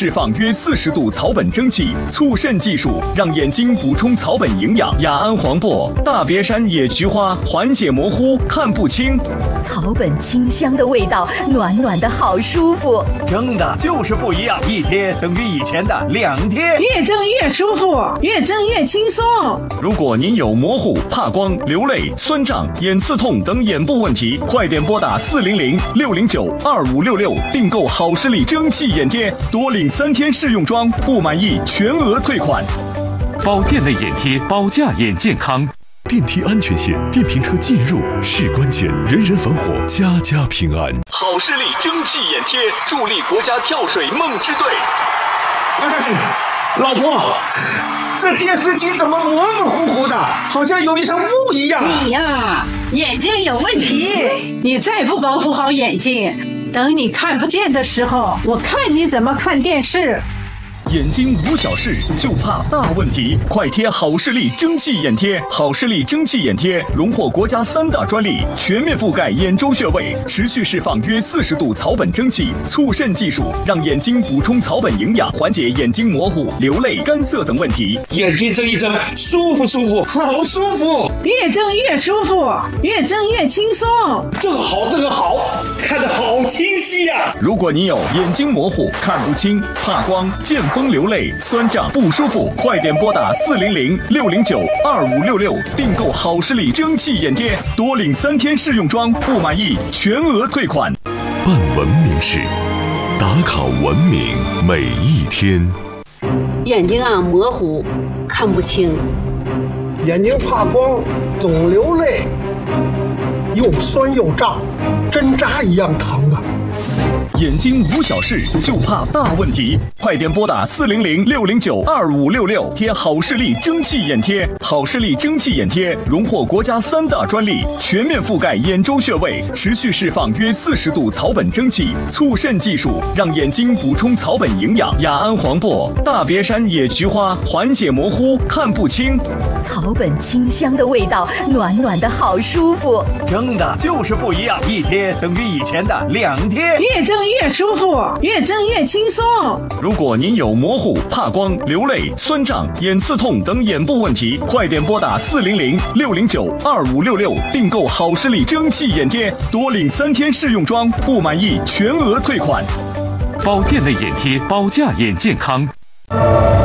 释放约40度草本蒸汽，促渗技术让眼睛补充草本营养。雅安黄柏、大别山野菊花缓解模糊、看不清。 草本清香的味道，暖暖的好舒服。 蒸的就是不一样，一贴等于以前的2贴， 越蒸越舒服，越蒸越轻松。 如果您有模糊、怕光、流泪、酸胀、眼刺痛等眼部问题，快点拨打400-609-2566订购好视力蒸汽眼贴，多领3天试用装，不满意全额退款。 保健类眼贴，保驾眼健康。 电梯安全线，电瓶车进入是关键，人人防火，家家平安。 好视力蒸汽眼贴，助力国家跳水梦之队。 老婆，这电视机怎么模模糊糊的，好像有一层雾一样。 你呀，眼睛有问题，你再不保护好眼睛，等你看不见的时候，我看你怎么看电视。 眼睛无小事，就怕大问题。快贴好视力蒸汽眼贴！好视力蒸汽眼贴荣获国家3大专利，全面覆盖眼周穴位，持续释放约40度草本蒸汽，促渗技术让眼睛补充草本营养，缓解眼睛模糊、流泪、干涩等问题。 眼睛睁一睁，舒不舒服？好舒服！ 越睁越舒服，越睁越轻松。 这个好，看得好清晰呀！ 如果你有眼睛模糊、看不清、怕光、见风流泪、酸胀不舒服，快点拨打400-609-2566订购好视力蒸汽眼贴，多领3天试用装，不满意全额退款。 办文明事，打卡文明每一天。 眼睛模糊，看不清， 眼睛怕光，总流泪，又酸又胀，针扎一样疼啊！ 眼睛无小事，就怕大问题。快点拨打400-609-2566贴好视力蒸汽眼贴。好视力蒸汽眼贴荣获国家3大专利，全面覆盖眼周穴位，持续释放约40度草本蒸汽，促渗技术让眼睛补充草本营养。雅安黄柏、大别山野菊花缓解模糊、看不清。 草本清香的味道，暖暖的好舒服。 蒸的就是不一样，一贴等于以前的2贴， 越蒸越舒服，越蒸越轻松。 如果您有模糊、怕光、流泪、酸胀、眼刺痛等眼部问题，快点拨打400-609-2566订购好视力蒸汽眼贴，多领3天试用装，不满意全额退款。 保健类眼贴，保驾眼健康。